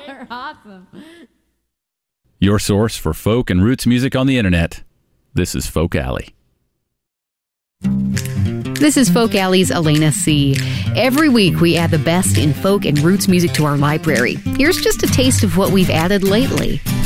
They're awesome. Your source for folk and roots music on the internet. This is Folk Alley. This is Folk Alley's Elena C. Every week we add the best in folk and roots music to our library. Here's just a taste of what we've added lately.